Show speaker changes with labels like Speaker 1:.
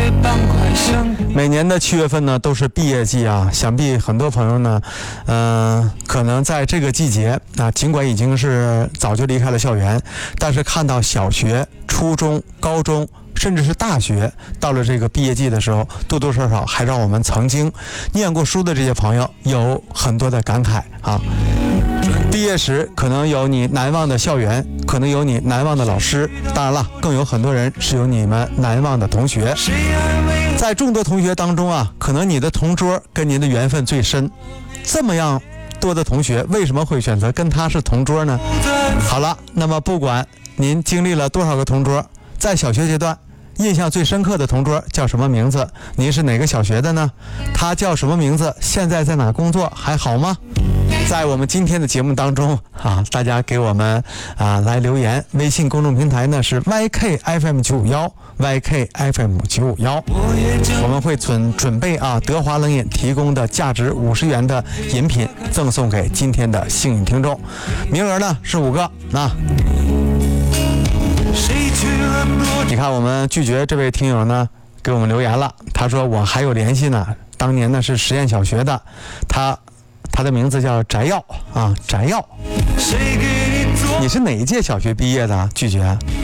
Speaker 1: 每年的7月份呢，都是毕业季啊。想必很多朋友呢，可能在这个季节啊，尽管已经是早就离开了校园，但是看到小学、初中、高中，甚至是大学，到了这个毕业季的时候，多多少少还让我们曾经念过书的这些朋友有很多的感慨啊。毕业时可能有你难忘的校园，可能有你难忘的老师，当然了，更有很多人是有你们难忘的同学。在众多同学当中啊，可能你的同桌跟您的缘分最深。这么样多的同学，为什么会选择跟他是同桌呢？好了，那么不管您经历了多少个同桌，在小学阶段印象最深刻的同桌叫什么名字？您是哪个小学的呢？他叫什么名字？现在在哪工作？还好吗？在我们今天的节目当中啊，大家给我们来留言。微信公众平台呢是 YKFM951 YKFM951， 我们会准备德华冷饮提供的价值50元的饮品赠送给今天的幸运听众，名额呢是5个。你看，我们拒绝这位听友呢给我们留言了，他说我还有联系呢，当年呢是实验小学的，他的名字叫翟耀啊，翟耀。你是哪一届小学毕业的？拒绝。